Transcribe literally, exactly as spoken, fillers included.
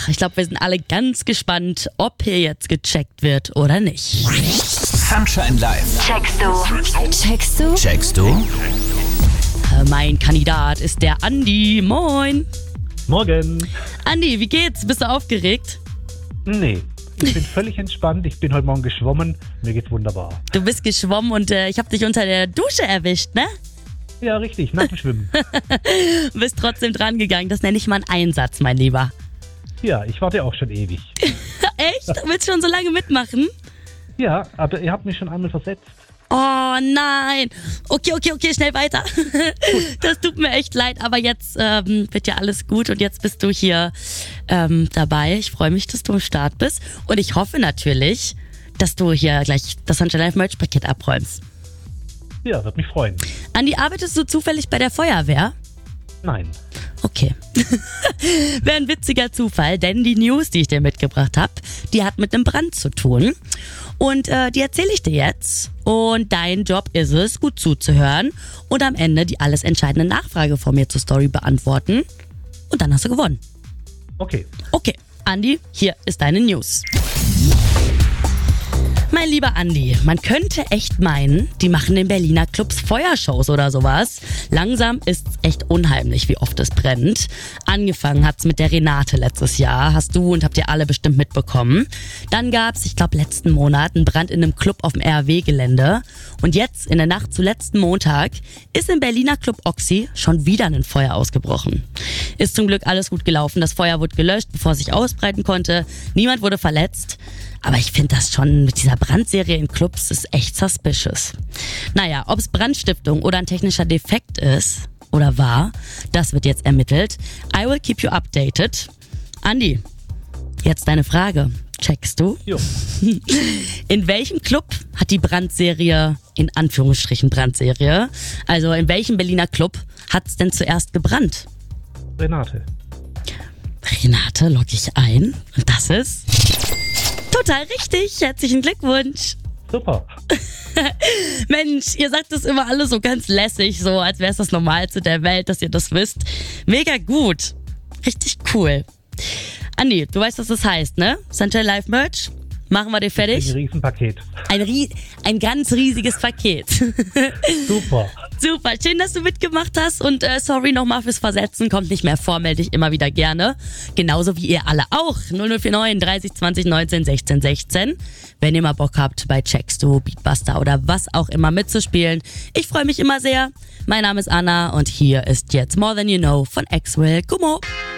ich glaube, wir sind alle ganz gespannt, ob hier jetzt gecheckt wird oder nicht. Sunshine Live. Checkst du? Checkst du? Checkst du? Äh, Mein Kandidat ist der Andi. Moin. Morgen. Andi, wie geht's? Bist du aufgeregt? Nee, ich bin völlig entspannt. Ich bin heute Morgen geschwommen. Mir geht's wunderbar. Du bist geschwommen und äh, ich habe dich unter der Dusche erwischt, ne? Ja, richtig, nach dem Schwimmen. Du bist trotzdem dran gegangen. Das nenne ich mal einen Einsatz, mein Lieber. Ja, ich warte auch schon ewig. Echt? Willst du schon so lange mitmachen? Ja, aber ihr habt mich schon einmal versetzt. Oh nein. Okay, okay, okay, schnell weiter. Das tut mir echt leid, aber jetzt ähm, wird ja alles gut und jetzt bist du hier ähm, dabei. Ich freue mich, dass du am Start bist und ich hoffe natürlich, dass du hier gleich das Sunshine Live Merch Paket abräumst. Ja, wird mich freuen. Andi, arbeitest du zufällig bei der Feuerwehr? Nein. Okay. Wäre ein witziger Zufall, denn die News, die ich dir mitgebracht habe, die hat mit einem Brand zu tun. Und äh, die erzähle ich dir jetzt. Und dein Job ist es, gut zuzuhören und am Ende die alles entscheidende Nachfrage von mir zur Story beantworten. Und dann hast du gewonnen. Okay. Okay, Andi, hier ist deine News. Mein lieber Andi, man könnte echt meinen, die machen in Berliner Clubs Feuershows oder sowas. Langsam ist's echt unheimlich, wie oft es brennt. Angefangen hat's mit der Renate letztes Jahr, hast du und habt ihr alle bestimmt mitbekommen. Dann gab's, ich glaube letzten Monat, einen Brand in einem Club auf dem R W Gelände. Und jetzt, in der Nacht zu letzten Montag, ist im Berliner Club Oxy schon wieder ein Feuer ausgebrochen. Ist zum Glück alles gut gelaufen, das Feuer wurde gelöscht, bevor es sich ausbreiten konnte. Niemand wurde verletzt. Aber ich finde das schon mit dieser Brandserie in Clubs ist echt suspicious. Naja, ob es Brandstiftung oder ein technischer Defekt ist oder war, das wird jetzt ermittelt. I will keep you updated. Andi, jetzt deine Frage. Checkst du? Jo. In welchem Club hat die Brandserie, in Anführungsstrichen Brandserie, also in welchem Berliner Club hat es denn zuerst gebrannt? Renate. Renate logge ich ein und das ist total richtig. Herzlichen Glückwunsch. Super. Mensch, ihr sagt das immer alle so ganz lässig, so als wäre es das Normalste der Welt, dass ihr das wisst. Mega gut. Richtig cool. Andi, du weißt, was das heißt, ne? Sunshine Live Merch. Machen wir dir fertig? Ein Riesenpaket. Ein, rie- ein ganz riesiges Paket. Super. Super, schön, dass du mitgemacht hast und äh, sorry nochmal fürs Versetzen, kommt nicht mehr vor, melde dich immer wieder gerne. Genauso wie ihr alle auch. null null vier neun dreißig zwanzig neunzehn sechzehn sechzehn. Wenn ihr mal Bock habt, bei Checkst du, Beatbuster oder was auch immer mitzuspielen. Ich freue mich immer sehr. Mein Name ist Anna und hier ist jetzt More Than You Know von Axwell. Gummo.